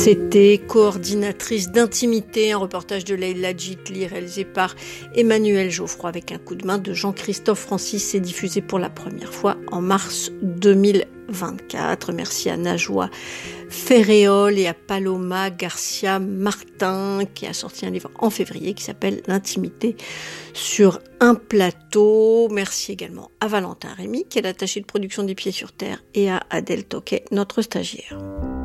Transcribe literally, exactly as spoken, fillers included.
C'était Coordinatrice d'intimité, un reportage de Leïla Djitli réalisé par Emmanuel Geoffroy avec un coup de main de Jean-Christophe Francis. C'est diffusé pour la première fois en mars deux mille vingt-quatre. Merci à Najwa Ferréol et à Paloma Garcia Martin qui a sorti un livre en février qui s'appelle L'intimité sur un plateau. Merci également à Valentin Rémy qui est l'attaché de production des Pieds sur Terre et à Adèle Toquet, notre stagiaire.